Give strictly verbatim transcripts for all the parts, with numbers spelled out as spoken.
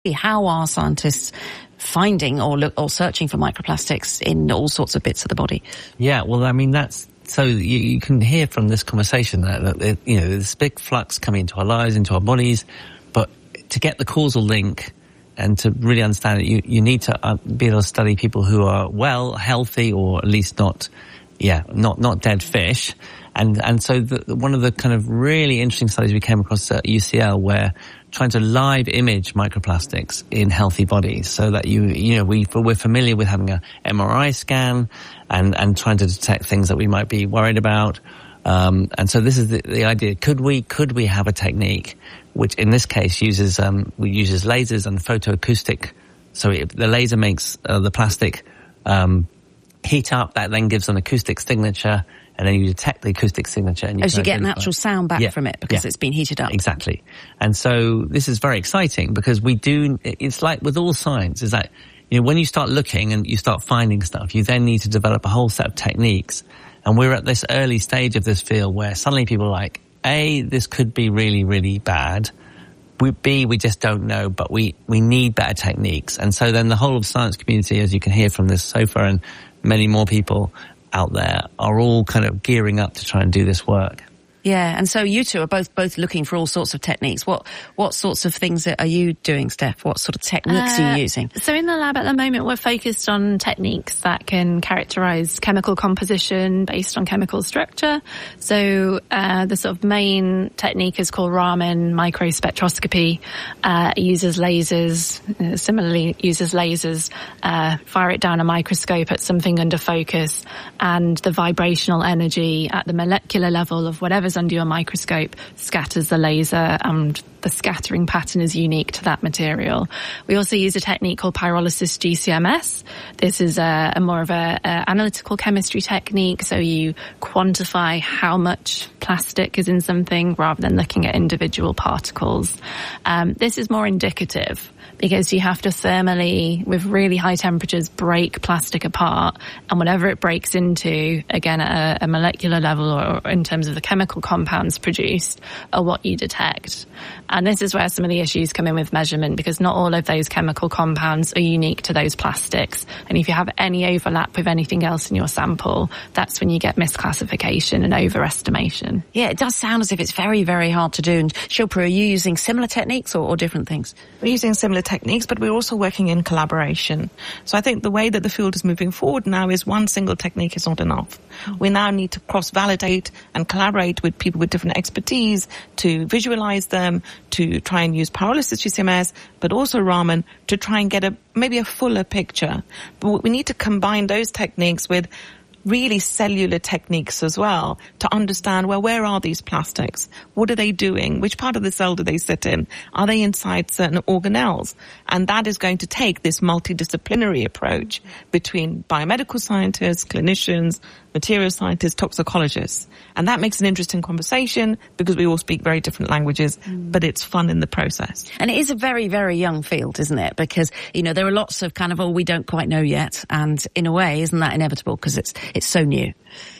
How are scientists finding or look, or searching for microplastics in all sorts of bits of the body? Yeah, well, I mean, that's so you, you can hear from this conversation that, that you know, this big flux coming into our lives, into our bodies, but to get the causal link and to really understand it, you, you need to uh, be able to study people who are well, healthy, or at least not, yeah, not not dead fish. And and so the, one of the kind of really interesting studies we came across at U C L where trying to live image microplastics in healthy bodies so that you, you know, we, we're familiar with having a M R I scan and, and trying to detect things that we might be worried about. Um, and so this is the, the idea. Could we, could we have a technique which in this case uses, um, we uses lasers and photoacoustic. So it, the laser makes uh, the plastic, um, heat up. That then gives an acoustic signature. And then you detect the acoustic signature. And you As you get an actual sound back yeah. from it because yeah. it's been heated up. Exactly. And so this is very exciting because we do, it's like with all science, is that, you know, when you start looking and you start finding stuff, you then need to develop a whole set of techniques. And we're at this early stage of this field where suddenly people are like, A, this could be really, really bad. We, B, we just don't know, but we, we need better techniques. And so then the whole of science community, as you can hear from this sofa and many more people out there, are all kind of gearing up to try and do this work. Yeah, and so you two are both both looking for all sorts of techniques. What what sorts of things are you doing, Steph? What sort of techniques uh, are you using? So in the lab at the moment, we're focused on techniques that can characterize chemical composition based on chemical structure. So uh, the sort of main technique is called Raman microspectroscopy. Uh, it uses lasers, uh, similarly uses lasers, uh, fire it down a microscope at something under focus, and the vibrational energy at the molecular level of whatever's under your microscope scatters the laser, and the scattering pattern is unique to that material. We also use a technique called pyrolysis G C M S. This is a, a more of a, a analytical chemistry technique, so you quantify how much plastic is in something rather than looking at individual particles. Um, this is more indicative because you have to thermally, with really high temperatures, break plastic apart, and whatever it breaks into, again at a, a molecular level or in terms of the chemical compounds produced, are what you detect. And this is where some of the issues come in with measurement, because not all of those chemical compounds are unique to those plastics. And if you have any overlap with anything else in your sample, that's when you get misclassification and overestimation. Yeah, it does sound as if it's very, very hard to do. And Shilpa, are you using similar techniques or, or different things? We're using similar techniques, but we're also working in collaboration. So I think the way that the field is moving forward now is one single technique is not enough. We now need to cross-validate and collaborate with people with different expertise to visualize them, to try and use pyrolysis G C M S, but also Raman to try and get a maybe a fuller picture. But we need to combine those techniques with really cellular techniques as well to understand, well, where are these plastics? What are they doing? Which part of the cell do they sit in? Are they inside certain organelles? And that is going to take this multidisciplinary approach between biomedical scientists, clinicians, material scientists, toxicologists. And that makes an interesting conversation because we all speak very different languages, mm. but it's fun in the process. And it is a very, very young field, isn't it? Because, you know, there are lots of kind of, oh, we don't quite know yet. And in a way, isn't that inevitable because it's it's so new?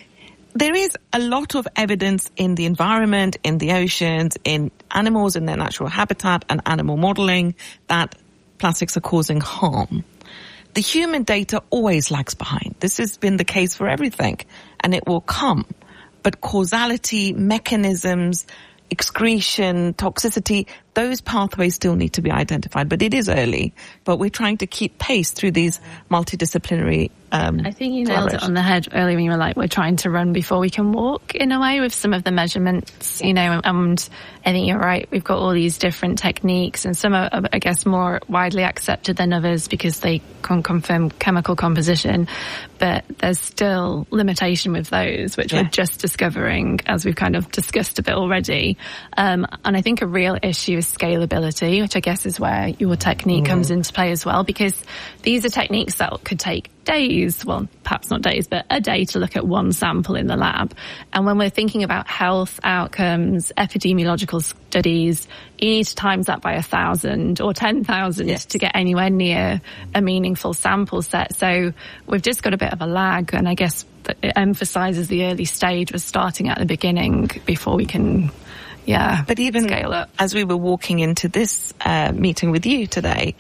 There is a lot of evidence in the environment, in the oceans, in animals in their natural habitat and animal modeling that plastics are causing harm. The human data always lags behind. This has been the case for everything, and it will come. But causality, mechanisms, excretion, toxicity, those pathways still need to be identified. But it is early, but we're trying to keep pace through these multidisciplinary um I think you nailed it on the head earlier when you were like, we're trying to run before we can walk in a way with some of the measurements, you know, and I think you're right. We've got all these different techniques, and some are, I guess, more widely accepted than others because they can confirm chemical composition, but there's still limitation with those, which yeah. we're just discovering, as we've kind of discussed a bit already. Um, and I think a real issue is scalability, which I guess is where your technique mm. comes into play as well, because these are techniques that could take days, well, perhaps not days, but a day to look at one sample in the lab. And when we're thinking about health outcomes, epidemiological studies, you need to times that by a thousand or ten thousand yes. to get anywhere near a meaningful sample set. So we've just got a bit of a lag, and I guess it emphasises the early stage. We're starting at the beginning before we can yeah. But even scale up. as we were walking into this uh, meeting with you today,